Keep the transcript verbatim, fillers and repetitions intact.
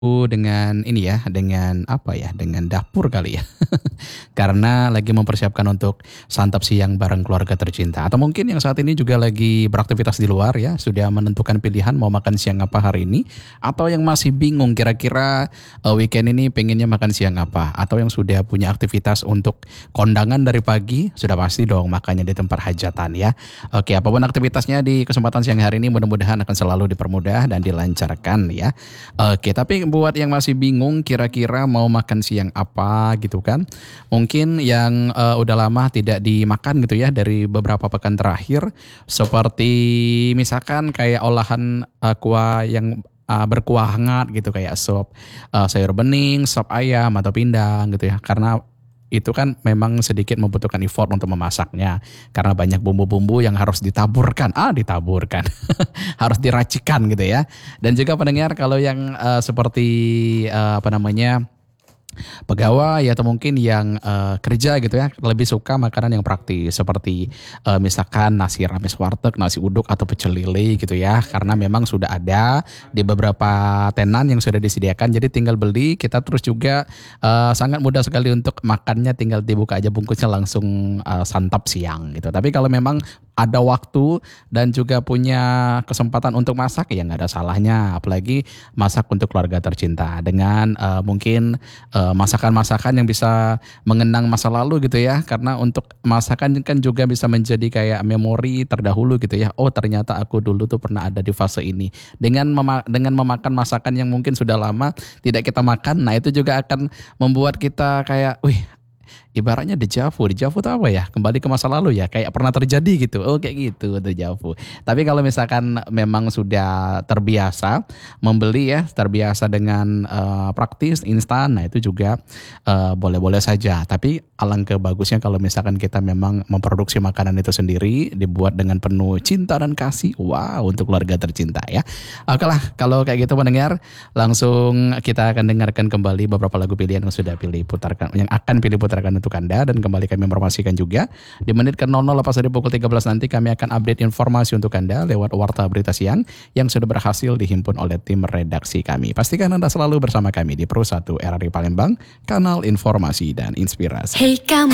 Dengan ini ya, dengan apa ya, dengan dapur kali ya. Karena lagi mempersiapkan untuk santap siang bareng keluarga tercinta. Atau mungkin yang saat ini juga lagi beraktivitas di luar ya, sudah menentukan pilihan mau makan siang apa hari ini. Atau yang masih bingung kira-kira eh, weekend ini pengennya makan siang apa. Atau yang sudah punya aktivitas untuk kondangan dari pagi, sudah pasti dong makannya di tempat hajatan ya. Oke, apapun aktivitasnya di kesempatan siang hari ini mudah-mudahan akan selalu dipermudah dan dilancarkan ya. Oke, tapi buat yang masih bingung kira-kira mau makan siang apa gitu kan. Mungkin yang eh, udah lama tidak dimakan gitu ya dari beberapa pekan terakhir. Seperti misalkan kayak olahan eh, kuah yang eh, berkuah hangat gitu kayak sop eh, sayur bening, sop ayam atau pindang gitu ya. Karena itu kan memang sedikit membutuhkan effort untuk memasaknya karena banyak bumbu-bumbu yang harus ditaburkan ah ditaburkan harus diracikan gitu ya. Dan juga pendengar kalau yang eh, seperti eh, apa namanya pegawai atau mungkin yang eh, kerja gitu ya lebih suka makanan yang praktis seperti eh, misalkan nasi rames warteg, nasi uduk atau pecel lele gitu ya karena memang sudah ada di beberapa tenan yang sudah disediakan jadi tinggal beli kita terus juga eh, sangat mudah sekali untuk makannya tinggal dibuka aja bungkusnya langsung eh, santap siang gitu. Tapi kalau memang ada waktu dan juga punya kesempatan untuk masak ya nggak ada salahnya apalagi masak untuk keluarga tercinta dengan eh, mungkin eh, masakan-masakan yang bisa mengenang masa lalu gitu ya karena untuk masakan kan juga bisa menjadi kayak memori terdahulu gitu ya. Oh ternyata aku dulu tuh pernah ada di fase ini dengan mema- dengan memakan masakan yang mungkin sudah lama tidak kita makan. Nah itu juga akan membuat kita kayak wih ibaratnya dejavu. Dejavu itu apa ya? Kembali ke masa lalu ya, kayak pernah terjadi gitu. Oh kayak gitu dejavu. Tapi kalau misalkan memang sudah terbiasa membeli ya, terbiasa dengan eh, praktis instan, nah itu juga eh, boleh-boleh saja. Tapi alangkah bagusnya kalau misalkan kita memang memproduksi makanan itu sendiri, dibuat dengan penuh cinta dan kasih. Wow, untuk keluarga tercinta ya. Oke lah, kalau kayak gitu mendengar, langsung kita akan dengarkan kembali beberapa lagu pilihan yang sudah pilih putarkan, yang akan pilih putarkan untuk Anda dan kembali kami informasikan juga di menit ke nol nol lepas dari pukul tiga belas nanti kami akan update informasi untuk Anda lewat warta berita siang yang sudah berhasil dihimpun oleh tim redaksi kami. Pastikan Anda selalu bersama kami di Pro satu R R I Palembang, kanal informasi dan inspirasi. Hey kamu